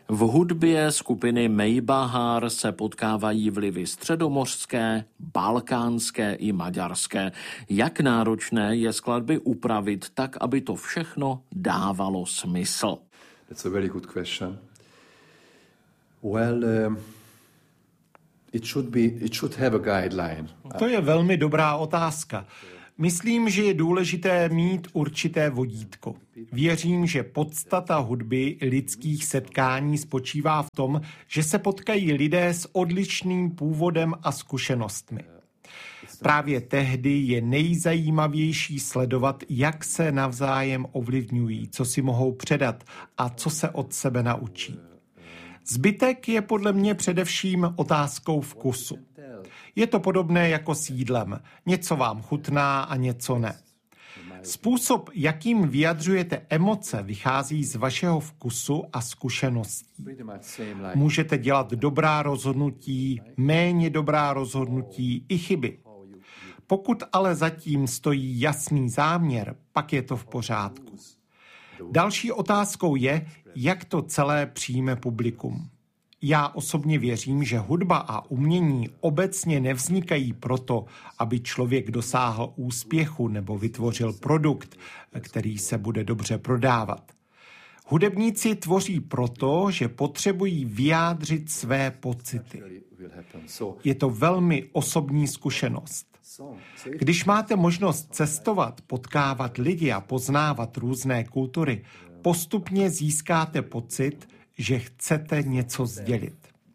V hudbě skupiny Maybachar se potkávají vlivy středomořské, balkánské i maďarské. Jak náročné je skladby upravit tak, aby to všechno dávalo smysl? That's a very good question. Well, it should have a guideline. To je velmi dobrá otázka. Myslím, že je důležité mít určité vodítko. Věřím, že podstata hudby lidských setkání spočívá v tom, že se potkají lidé s odlišným původem a zkušenostmi. Právě tehdy je nejzajímavější sledovat, jak se navzájem ovlivňují, co si mohou předat a co se od sebe naučí. Zbytek je podle mě především otázkou vkusu. Je to podobné jako s jídlem. Něco vám chutná a něco ne. Způsob, jakým vyjadřujete emoce, vychází z vašeho vkusu a zkušeností. Můžete dělat dobrá rozhodnutí, méně dobrá rozhodnutí i chyby. Pokud ale zatím stojí jasný záměr, pak je to v pořádku. Další otázkou je, jak to celé přijme publikum. Já osobně věřím, že hudba a umění obecně nevznikají proto, aby člověk dosáhl úspěchu nebo vytvořil produkt, který se bude dobře prodávat. Hudebníci tvoří proto, že potřebují vyjádřit své pocity. Je to velmi osobní zkušenost. Když máte možnost cestovat, potkávat lidi a poznávat různé kultury, postupně získáte pocit, že chcete něco sdělit.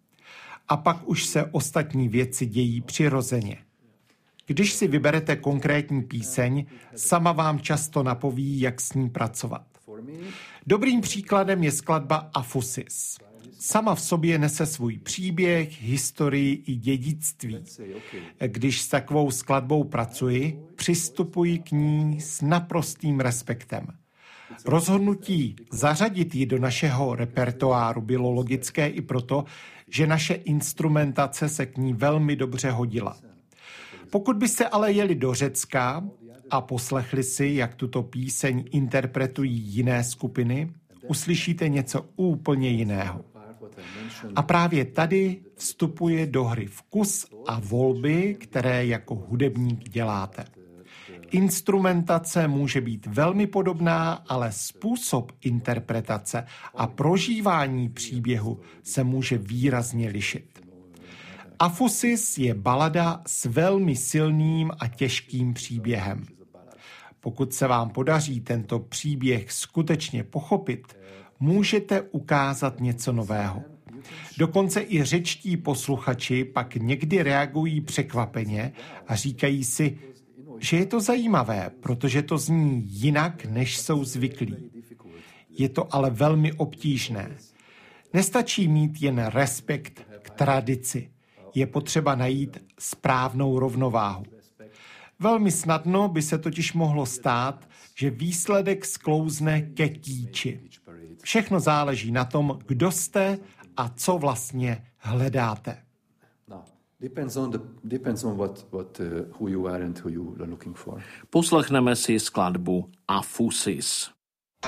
A pak už se ostatní věci dějí přirozeně. Když si vyberete konkrétní píseň, sama vám často napoví, jak s ní pracovat. Dobrým příkladem je skladba Afusis. Sama v sobě nese svůj příběh, historii i dědictví. Když s takovou skladbou pracuji, přistupuji k ní s naprostým respektem. Rozhodnutí zařadit ji do našeho repertoáru bylo logické i proto, že naše instrumentace se k ní velmi dobře hodila. Pokud byste ale jeli do Řecka a poslechli si, jak tuto píseň interpretují jiné skupiny, uslyšíte něco úplně jiného. A právě tady vstupuje do hry vkus a volby, které jako hudebník děláte. Instrumentace může být velmi podobná, ale způsob interpretace a prožívání příběhu se může výrazně lišit. Afusis je balada s velmi silným a těžkým příběhem. Pokud se vám podaří tento příběh skutečně pochopit, můžete ukázat něco nového. Dokonce i řečtí posluchači pak někdy reagují překvapeně a říkají si, že je to zajímavé, protože to zní jinak, než jsou zvyklí. Je to ale velmi obtížné. Nestačí mít jen respekt k tradici. Je potřeba najít správnou rovnováhu. Velmi snadno by se totiž mohlo stát, že výsledek sklouzne ke kýči. Všechno záleží na tom, kdo jste a co vlastně hledáte. Poslechneme si skladbu Afusis.